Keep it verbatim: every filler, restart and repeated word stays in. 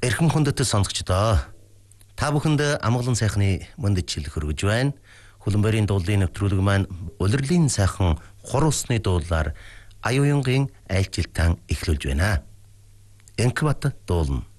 Эрхэм хүндэт сонсогчдоо та бүхэнд амгалан сайхны мэндчил хүргэж байна. Хөлбөмбөрийн дуулын нэвтрүүлэг маань улирлын сайхан хор усны дуулаар аюуянгийн айлчилтан эхлүүлж байна. Энкбат дуулна.